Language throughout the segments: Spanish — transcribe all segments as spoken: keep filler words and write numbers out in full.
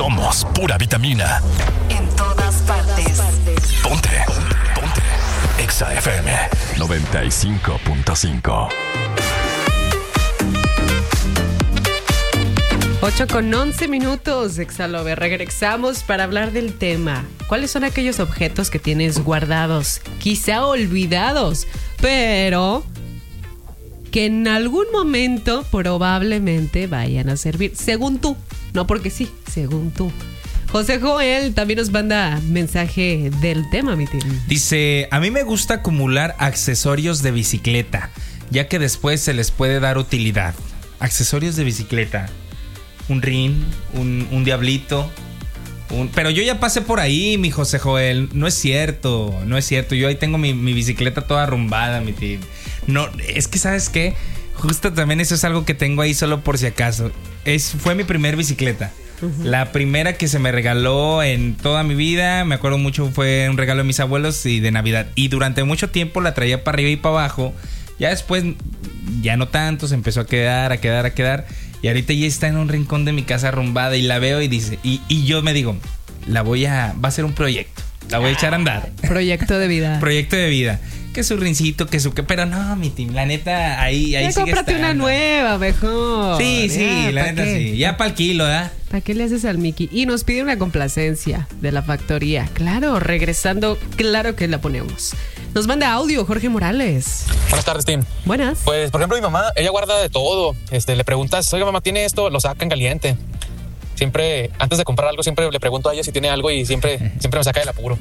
Somos pura vitamina. En todas partes. Ponte. Ponte. Exa F M noventa y cinco punto cinco. ocho con once minutos, Exalover. Regresamos para hablar del tema. ¿Cuáles son aquellos objetos que tienes guardados, quizá olvidados, pero que en algún momento probablemente vayan a servir? Según tú, no porque sí, según tú. José Joel también nos manda mensaje del tema, mi tío. Dice, a mí me gusta acumular accesorios de bicicleta, ya que después se les puede dar utilidad. Accesorios de bicicleta. Un rin, un, un diablito. Un... Pero yo ya pasé por ahí, mi José Joel. No es cierto, no es cierto. Yo ahí tengo mi, mi bicicleta toda arrumbada, mi tío. No, es que ¿sabes qué? Justo también eso es algo que tengo ahí solo por si acaso. Es, fue mi primer bicicleta. Uh-huh. La primera que se me regaló en toda mi vida. Me acuerdo mucho, fue un regalo de mis abuelos y de Navidad. Y durante mucho tiempo la traía para arriba y para abajo. Ya después, ya no tanto, se empezó a quedar, a quedar, a quedar. Y ahorita ya está en un rincón de mi casa arrumbada y la veo y dice, y, y yo me digo, la voy a, va a ser un proyecto, la voy a echar a andar. Proyecto de vida. Proyecto de vida. Que su rincito, que su, que, pero no, mi team, la neta, ahí, ahí ya sigue cómprate estando. Una nueva, mejor. Sí, sí, ya, la neta qué? sí. Ya para el kilo, ¿eh? ¿Para qué le haces al Mickey? Y nos pide una complacencia de la factoría. Claro, regresando, claro que la ponemos. Nos manda audio Jorge Morales. Buenas tardes, Tim. Buenas. Pues, por ejemplo, mi mamá, ella guarda de todo. Este, le preguntas, oiga, mamá, ¿tiene esto? Lo saca en caliente. Siempre, antes de comprar algo, siempre le pregunto a ella si tiene algo y siempre, siempre me saca del apuro.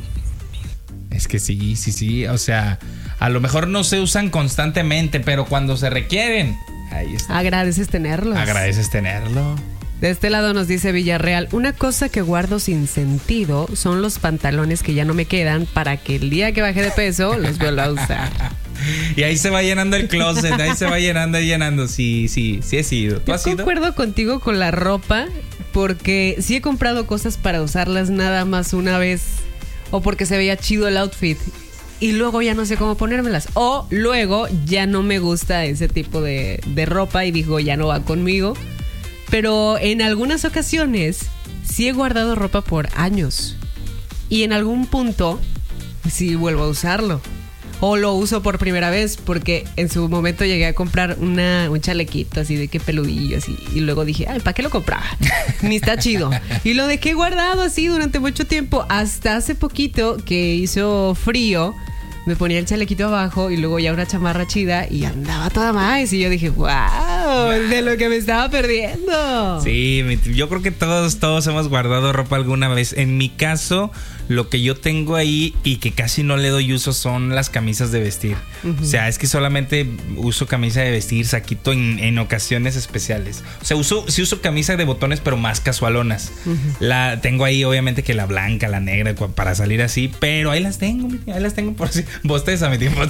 Es que sí, sí, sí. O sea, a lo mejor no se usan constantemente, pero cuando se requieren, ahí está. Agradeces tenerlos. Agradeces tenerlo. De este lado nos dice Villarreal, una cosa que guardo sin sentido son los pantalones que ya no me quedan para que el día que baje de peso los vuelva a usar. Y ahí se va llenando el closet, ahí se va llenando y llenando. Sí, sí, sí he sido. ¿Tú Yo has sido? concuerdo contigo con la ropa, porque sí he comprado cosas para usarlas nada más una vez, o porque se veía chido el outfit, y luego ya no sé cómo ponérmelas. O luego ya no me gusta ese tipo de, de ropa y digo, ya no va conmigo. Pero en algunas ocasiones sí he guardado ropa por años. Y en algún punto sí vuelvo a usarlo. O lo uso por primera vez porque en su momento llegué a comprar una, un chalequito así de que peludillo así. Y luego dije, ay, ¿para qué lo compraba? Ni está chido. Y lo dejé guardado así durante mucho tiempo. Hasta hace poquito que hizo frío. Me ponía el chalequito abajo y luego ya una chamarra chida y andaba toda más. Y yo dije, wow, de lo que me estaba perdiendo. Sí, yo creo que todos, todos hemos guardado ropa alguna vez. En mi caso, lo que yo tengo ahí y que casi no le doy uso son las camisas de vestir. Uh-huh. O sea, es que solamente uso camisa de vestir, saquito en, en ocasiones especiales. O sea, uso, sí uso camisa de botones, pero más casualonas. Uh-huh. La tengo ahí, obviamente, que la blanca, la negra, para salir así. Pero ahí las tengo, ahí las tengo por si... Bosteza, mi tiempo.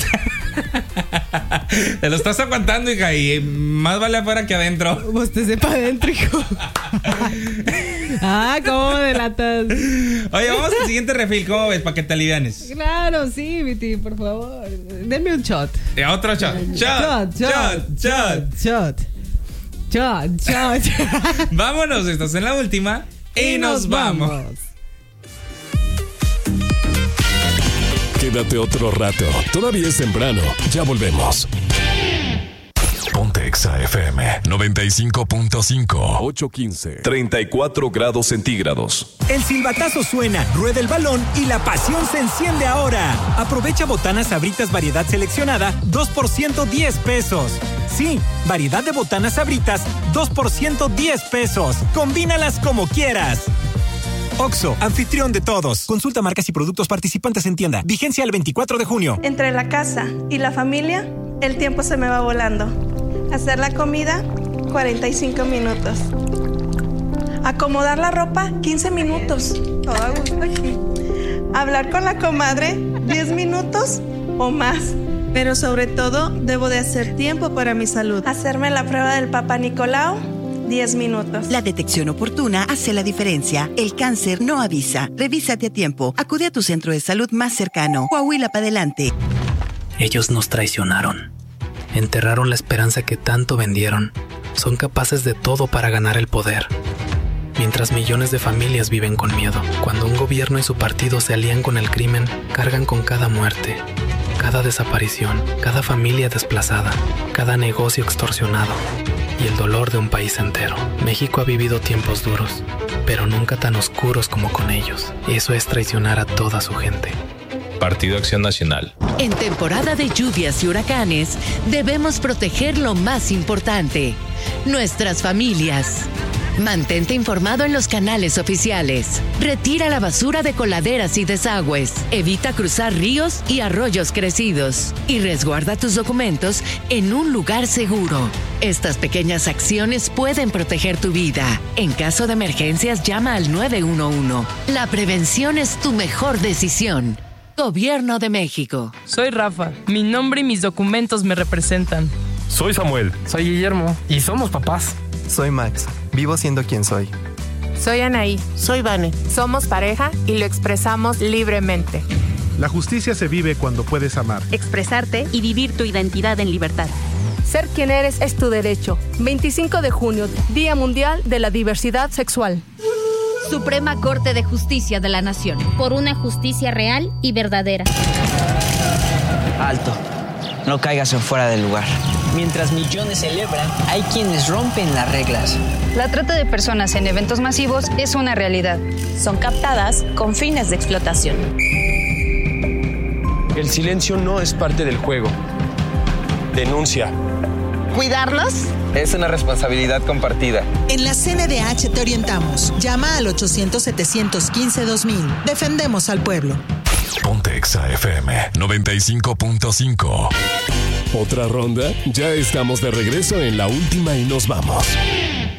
Te lo estás aguantando, hija, y más vale afuera que adentro. Bostece para adentro, hijo. Ah, ¿cómo me delatas? Oye, vamos al siguiente refil. ¿Cómo ves? Para que te alivianes. Claro, sí, mi tío, por favor. Denme un shot. Eh, otro shot. Shot, shot, shot, shot. Shot, shot, shot. Vámonos, estás en la última. Y, y nos, nos vamos. vamos. Quédate otro rato. Todavía es temprano. Ya volvemos. Ponte Exa F M noventa y cinco punto cinco. ocho quince. treinta y cuatro grados centígrados. El silbatazo suena, rueda el balón y la pasión se enciende ahora. Aprovecha botanas Sabritas variedad seleccionada, dos por ciento diez pesos. Sí, variedad de botanas Sabritas, dos por ciento diez pesos. Combínalas como quieras. Oxxo, anfitrión de todos. Consulta marcas y productos participantes en tienda. Vigencia el veinticuatro de junio. Entre la casa y la familia, el tiempo se me va volando. Hacer la comida, cuarenta y cinco minutos. Acomodar la ropa, quince minutos. Todo a gusto aquí. Hablar con la comadre, diez minutos o más. Pero sobre todo, debo de hacer tiempo para mi salud. Hacerme la prueba del Papá Nicolau, diez minutos. La detección oportuna hace la diferencia. El cáncer no avisa. Revísate a tiempo. Acude a tu centro de salud más cercano. Coahuila para adelante. Ellos nos traicionaron. Enterraron la esperanza que tanto vendieron. Son capaces de todo para ganar el poder. mientras millones de familias viven con miedo. Cuando un gobierno y su partido se alían con el crimen, cargan con cada muerte, cada desaparición, cada familia desplazada, cada negocio extorsionado y el dolor de un país entero. México ha vivido tiempos duros, pero nunca tan oscuros como con ellos. Eso es traicionar a toda su gente. Partido Acción Nacional. En temporada de lluvias y huracanes, debemos proteger lo más importante, nuestras familias. Mantente informado en los canales oficiales. Retira la basura de coladeras y desagües. Evita cruzar ríos y arroyos crecidos. Y resguarda tus documentos en un lugar seguro. Estas pequeñas acciones pueden proteger tu vida. En caso de emergencias, llama al nueve uno uno. La prevención es tu mejor decisión. Gobierno de México. Soy Rafa. Mi nombre y mis documentos me representan. Soy Samuel. Soy Guillermo. Y somos papás. Soy Max. Vivo siendo quien soy. Soy Anaí. Soy Vane. Somos pareja y lo expresamos libremente. La justicia se vive cuando puedes amar, expresarte y vivir tu identidad en libertad. Ser quien eres es tu derecho. veinticinco de junio, Día Mundial de la Diversidad Sexual. Suprema Corte de Justicia de la Nación. Por una justicia real y verdadera. Alto. No caigas en fuera del lugar. Mientras millones celebran, hay quienes rompen las reglas. La trata de personas en eventos masivos es una realidad. Son captadas con fines de explotación. El silencio no es parte del juego. Denuncia. ¿Cuidarlos? Es una responsabilidad compartida. En la C N D H te orientamos. Llama al ochocientos, setecientos quince, dos mil. Defendemos al pueblo. Ponte Exa F M noventa y cinco punto cinco. ¿Otra ronda? Ya estamos de regreso en la última y nos vamos.